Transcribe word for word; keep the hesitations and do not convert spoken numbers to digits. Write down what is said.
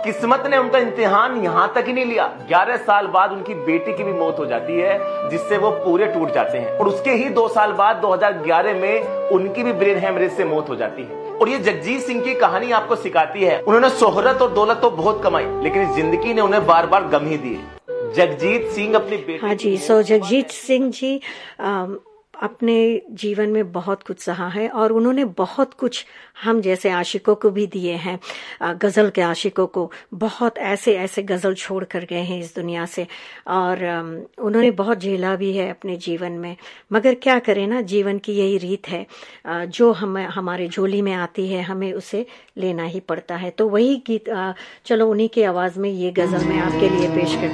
किस्मत ने उनका इम्तिहान यहां तक ही नहीं लिया, ग्यारह साल बाद उनकी बेटी की भी मौत हो जाती है, जिससे वो पूरे टूट जाते हैं। और उसके ही दो साल बाद दो हज़ार ग्यारह में उनकी भी ब्रेन हेमरेज से मौत हो जाती है। और ये जगजीत सिंह की कहानी आपको सिखाती है, उन्होंने शोहरत और दौलत तो बहुत कमाई, लेकिन जिंदगी ने उन्हें बार बार गम ही दिए। जगजीत सिंह अपनी बेटी, हाँ जी, सो जगजीत सिंह जी आ, अपने जीवन में बहुत कुछ सहा है और उन्होंने बहुत कुछ हम जैसे आशिकों को भी दिए हैं। गज़ल के आशिकों को बहुत ऐसे ऐसे गज़ल छोड़ कर गए हैं इस दुनिया से, और उन्होंने बहुत झेला भी है अपने जीवन में। मगर क्या करें ना, जीवन की यही रीत है, जो हम हमारे झोली में आती है हमें उसे लेना ही पड़ता है। तो वही गीत, चलो उन्हीं की आवाज़ में ये गज़ल मैं आपके लिए पेश करती